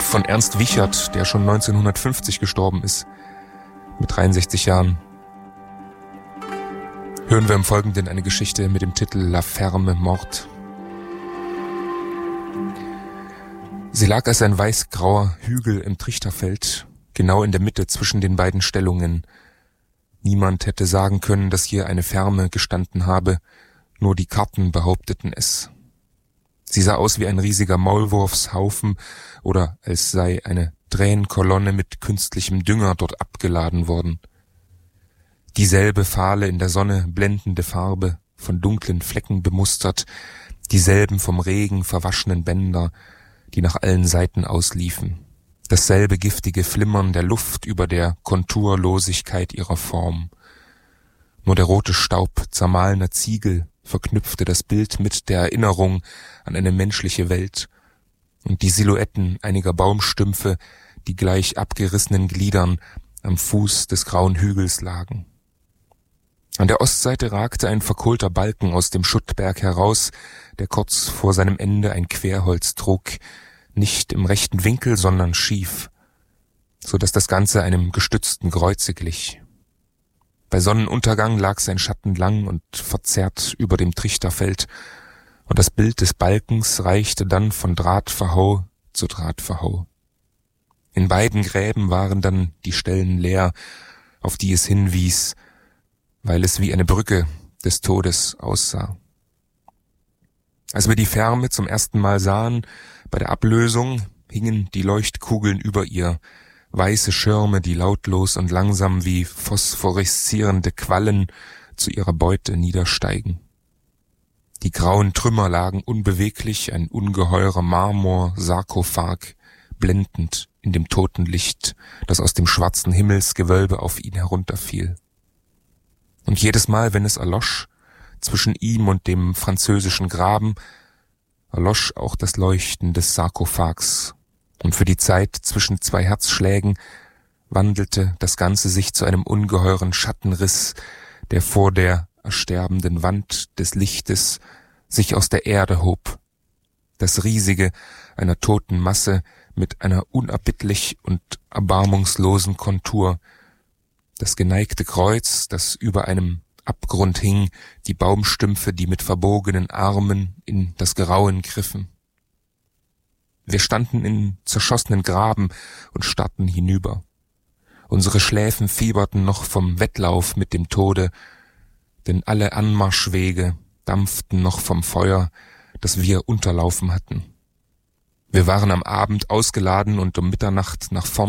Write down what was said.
von Ernst Wiechert, der schon 1950 gestorben ist, mit 63 Jahren. Hören wir im Folgenden eine Geschichte mit dem Titel La Ferme Mort. Sie lag als ein weißgrauer Hügel im Trichterfeld, genau in der Mitte zwischen den beiden Stellungen. Niemand hätte sagen können, dass hier eine Ferme gestanden habe, nur die Karten behaupteten es. Sie sah aus wie ein riesiger Maulwurfshaufen oder als sei eine Tränenkolonne mit künstlichem Dünger dort abgeladen worden. Dieselbe fahle, in der Sonne blendende Farbe, von dunklen Flecken bemustert, dieselben vom Regen verwaschenen Bänder, die nach allen Seiten ausliefen, dasselbe giftige Flimmern der Luft über der Konturlosigkeit ihrer Form. Nur der rote Staub zermahlener Ziegel verknüpfte das Bild mit der Erinnerung an eine menschliche Welt und die Silhouetten einiger Baumstümpfe, die gleich abgerissenen Gliedern am Fuß des grauen Hügels lagen. An der Ostseite ragte ein verkohlter Balken aus dem Schuttberg heraus, der kurz vor seinem Ende ein Querholz trug, nicht im rechten Winkel, sondern schief, so dass das Ganze einem gestützten Kreuze glich. Bei Sonnenuntergang lag sein Schatten lang und verzerrt über dem Trichterfeld, und das Bild des Balkens reichte dann von Drahtverhau zu Drahtverhau. In beiden Gräben waren dann die Stellen leer, auf die es hinwies, weil es wie eine Brücke des Todes aussah. Als wir die Ferme zum ersten Mal sahen, bei der Ablösung hingen die Leuchtkugeln über ihr, weiße Schirme, die lautlos und langsam wie phosphoreszierende Quallen zu ihrer Beute niedersteigen. Die grauen Trümmer lagen unbeweglich, ein ungeheurer Marmor-Sarkophag, blendend in dem Totenlicht, das aus dem schwarzen Himmelsgewölbe auf ihn herunterfiel. Und jedes Mal, wenn es erlosch, zwischen ihm und dem französischen Graben, erlosch auch das Leuchten des Sarkophags, und für die Zeit zwischen zwei Herzschlägen wandelte das Ganze sich zu einem ungeheuren Schattenriss, der vor der ersterbenden Wand des Lichtes sich aus der Erde hob, das Riesige einer toten Masse mit einer unerbittlich und erbarmungslosen Kontur, das geneigte Kreuz, das über einem Abgrund hing, die Baumstümpfe, die mit verbogenen Armen in das Grauen griffen. Wir standen in zerschossenen Graben und starrten hinüber. Unsere Schläfen fieberten noch vom Wettlauf mit dem Tode, denn alle Anmarschwege dampften noch vom Feuer, das wir unterlaufen hatten. Wir waren am Abend ausgeladen und um Mitternacht nach vorn